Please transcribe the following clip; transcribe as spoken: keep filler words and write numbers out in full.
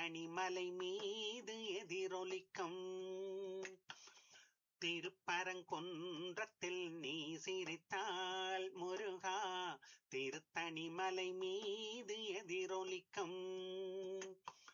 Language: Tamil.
திருத்தணிமலை மீது எதிரொலிக்கும் திருப்பரங்குன்றத்தில் நீ சிரித்தால் முருகா திருத்தணிமலை மீது எதிரொலிக்கும்